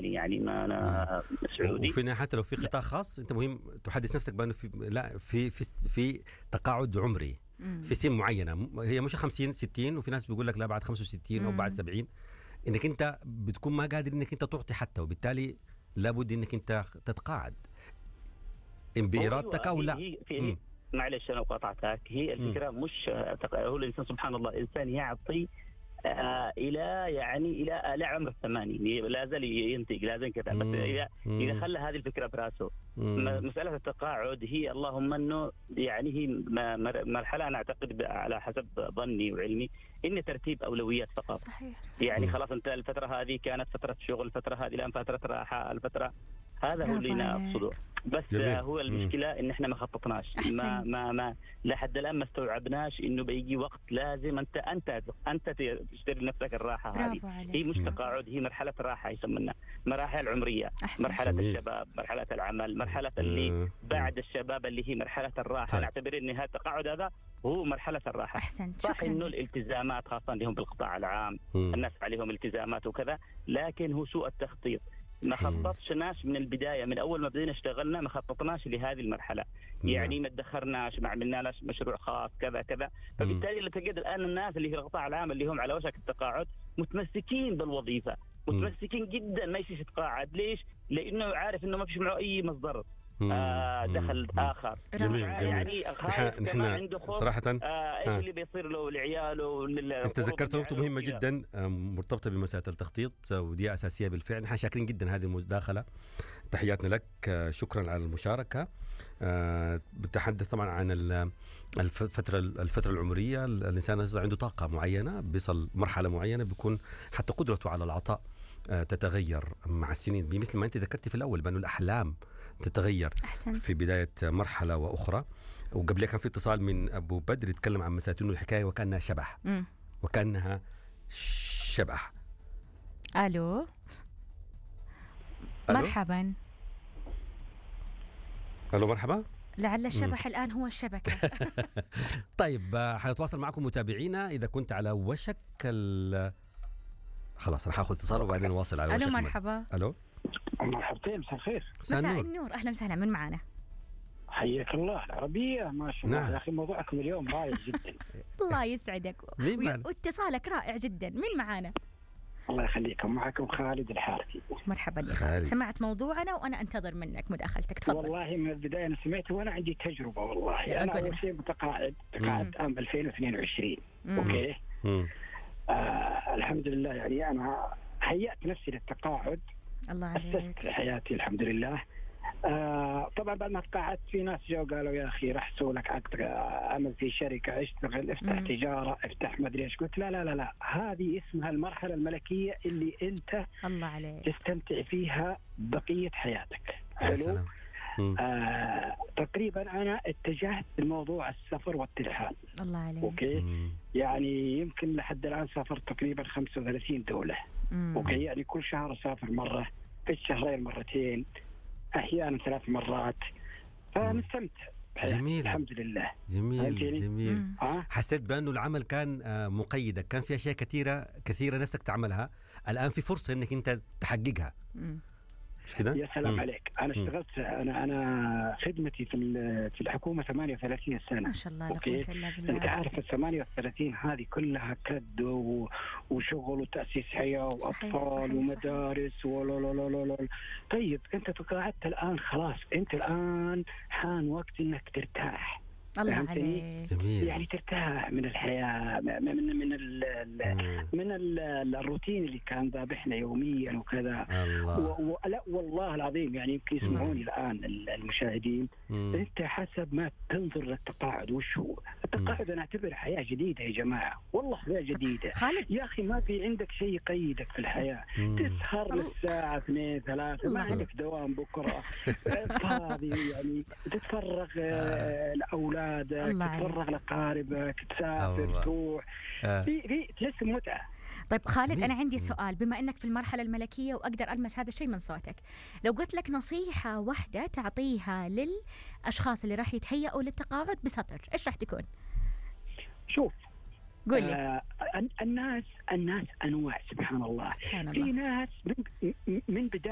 يمني يعني، ما أنا سعودي. وفي النهاية حتى لو في قطاع خاص أنت مهم تحدث نفسك بأنه في تقاعد عمري في سن معينة، هي مش 50 60، وفي ناس بيقول لك لا بعد 65 أو بعد 70، إنك أنت بتكون ما قادر إنك أنت تعطي حتى، وبالتالي لابد إنك أنت تتقاعد إن بإرادتك أو لا. معلش أنا قاطعتك، هي الفكرة مش هو الإنسان سبحان الله إنسان يعطي إلى عمر الثمانين لا زال ينتج، لا زال كذا. بس إذا خلى هذه الفكرة براسه، مسألة التقاعد هي اللهم أنه يعني هي مرحلة أنا أعتقد على حسب ظني وعلمي إن ترتيب أولويات فقط. صحيح. يعني خلاص أنت الفترة هذه كانت فترة شغل، الفترة هذه الآن فترة راحة، الفترة هذا هو اللي أنا أقصده. بس جميل. هو المشكلة إن إحنا ما خططناش، ما لحد الآن ما استوعبناش إنه بيجي وقت لازم أنت تشتري لنفسك الراحة. هذه هي مش تقاعد، هي مرحلة راحة يسمونها مراحل عمرية. مرحلة الشباب، مرحلة العمل، مرحلة اللي بعد الشباب اللي هي مرحلة الراحة. نعتبر إن هذا التقاعد هذا هو مرحلة الراحة. صح إنه الالتزامات خاصة لهم بالقطاع العام، الناس عليهم التزامات وكذا، لكن هو سوء التخطيط. ما خططناش من البداية، من أول ما بدينا اشتغلنا ما خططناش لهذه المرحلة. يعني ما ادخرناش، ما عملناش مشروع خاص كذا كذا. فبالتالي اللي تجد الآن الناس اللي في القطاع العام اللي هم على وشك التقاعد متمسكين بالوظيفة، متمسكين جدا، ما يصير يتقاعد. ليش؟ لأنه عارف إنه ما فيش معه أي مصدر دخل آخر. جميل. يعني نحن عنده خوف صراحة ايش اللي بيصير له لعياله. انت ذكرت نقطة مهمة جدا مرتبطة بمسألة التخطيط، ودي أساسية بالفعل. نحن شاكرين جدا هذه المداخلة، تحياتنا لك، شكرا على المشاركة. بتحدث طبعا عن الفترة العمرية. الإنسان عنده طاقة معينة، بيصل مرحلة معينة بيكون حتى قدرته على العطاء تتغير مع السنين، مثل ما أنت ذكرتي في الأول بأنه الأحلام تتغير. أحسن. في بداية مرحلة وأخرى. وقبل كان في اتصال من أبو بدر يتكلم عن مسألة إنه الحكاية وكأنها شبح، وكأنها شبح. ألو مرحبا. ألو مرحبا. لعل الشبح الآن هو الشبكة. طيب حنتواصل معكم متابعينا إذا كنت على وشك خلاص راح أخذ اتصال وبعدين نواصل على وشك. ألو مرحبا. ألو مرحبتين، مساء الخير. مساء النور، أهلا وسهلا، من معنا؟ حياك الله. العربية ما شاء الله. نعم. يا أخي موضوعكم اليوم رائع جدا. الله يسعدك، واتصالك رائع جدا. من معنا؟ الله يخليكم. معكم خالد الحارثي. مرحبا يا خالد. سمعت موضوعنا وأنا أنتظر منك مداخلتك، تفضل. والله من البداية أنا سمعته وأنا عندي تجربة. والله أنا أول شيء متقاعد عام 2022. أوكي. الحمد لله، يعني أنا هيأت نفسي للتقاعد. الله عليك. أسست حياتي الحمد لله. طبعا بعد ما تقاعدت في ناس جو قالوا يا أخي راح أسوي لك عقد عمل في شركة، اشتغل، افتح تجارة، افتح ما أدري إيش. قلت لا لا لا لا، هذه اسمها المرحلة الملكية اللي أنت الله عليك تستمتع فيها بقية حياتك. حلو. تقريبا أنا اتجهت لموضوع السفر والترحال. الله عليك. أوكي. يعني يمكن لحد الآن سافرت تقريبا 35 دولة. أوكي. يعني كل شهر أسافر مرة، في الشهرين مرتين، أحيانا 3 مرات. فمستمتع. جميل. الحمد لله. جميل. حسيت بأنه العمل كان مقيدك، كان في أشياء كثيرة نفسك تعملها، الآن في فرصة إنك أنت تحققها. مش كده؟ يا سلام عليك. أنا اشتغلت، أنا خدمتي في الحكومة 38 سنة. ما شاء الله. أوكي. أنت عارف 38 هذه كلها كد وشغل وتأسيس حياة وأطفال ومدارس ولا. طيب أنت تقاعدت الآن، خلاص أنت الآن حان وقت إنك ترتاح. الله عليك. يعني ترتاح من الحياة، من الروتين اللي كان ذابحنا يوميا وكذا. لا والله العظيم، يعني يمكن يسمعوني الآن المشاهدين. أنت حسب ما تنظر للتقاعد، وش هو التقاعد؟ أنا أعتبر حياة جديدة يا جماعة، والله حياة جديدة. يا أخي ما في عندك شيء يقيدك في الحياة. تسهر للساعة 2 3، ما عندك دوام بكرة، فاضي، يعني تتفرغ لأولادك، تتفرغ لقاربك، تسافر، تروح، في تحس متعة. طيب خالد، أنا عندي سؤال. بما أنك في المرحلة الملكية وأقدر ألمس هذا الشيء من صوتك، لو قلت لك نصيحة واحدة تعطيها للأشخاص اللي راح يتهيئوا للتقاعد بسطر، إيش راح تكون؟ شوف، قول لي. الناس أنواع، سبحان الله. في ناس من بداية